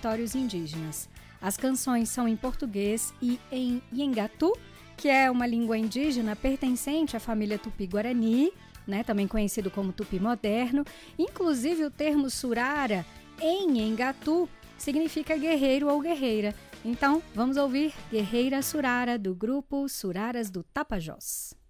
territórios indígenas. As canções são em português e em Nhengatu, que é uma língua indígena pertencente à família Tupi-Guarani, né, também conhecido como Tupi moderno. Inclusive o termo surara em Nhengatu significa guerreiro ou guerreira. Então, vamos ouvir Guerreira Surara, do grupo Suraras do Tapajós.